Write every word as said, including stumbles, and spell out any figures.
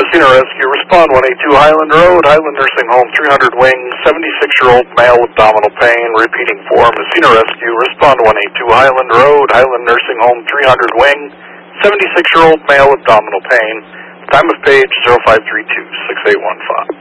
Messina Rescue, respond one eight two Highland Road, Highland Nursing Home, three hundred wings, seventy-six-year-old male with abdominal pain, repeating for Messina Rescue, respond one eight two Highland Road, Highland Nursing Home, three hundred wing, seventy-six-year-old male with abdominal pain, time of page zero five three two, six eight one five.